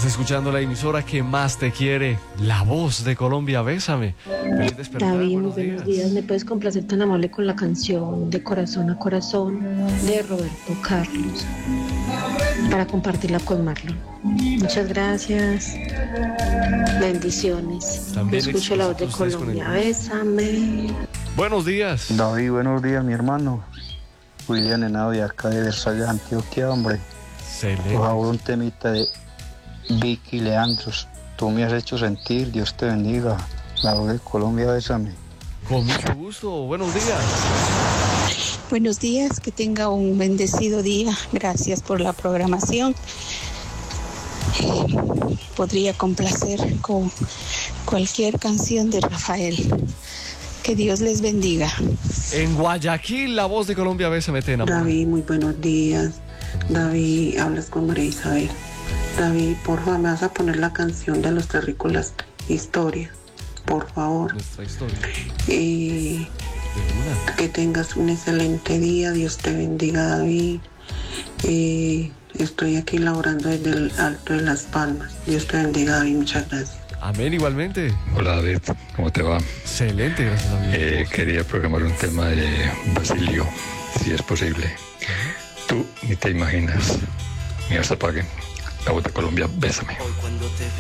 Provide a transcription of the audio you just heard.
Estás escuchando la emisora que más te quiere, La Voz de Colombia, Bésame. Feliz despertar, David, muy buenos buenos días. ¿Me puedes complacer tan amable con la canción de Corazón a Corazón de Roberto Carlos para compartirla con Marlon? Muchas gracias. Bendiciones. También Escucho La Voz de ustedes con Colombia. el- Bésame. Buenos días. David, buenos días, mi hermano. William Henao de acá de Versalles, Antioquia, hombre. Excelente. Por favor, un temita de Vicky Leandros. Tú me has hecho sentir, Dios te bendiga. La Voz de Colombia, bésame. Con mucho gusto. Buenos días. Buenos días, que tenga un bendecido día. Gracias por la programación. Podría complacer con cualquier canción de Rafael. Que Dios les bendiga. En Guayaquil, La Voz de Colombia, Bésame, te enamora. David, muy buenos días. David, hablas con María Isabel. David, por favor, me vas a poner la canción de los terrícolas, Historia, por favor. Nuestra historia. Y De una. que tengas un excelente día. Dios te bendiga, David. Estoy aquí laborando desde el Alto de Las Palmas. Dios te bendiga, David. Muchas gracias. Amén, igualmente. Hola David, ¿cómo te va? Excelente, gracias a Dios. Quería programar un tema de Basilio, si es posible. Tú ni te imaginas. Mío se apague. La Voz de Colombia, bésame. Hoy cuando te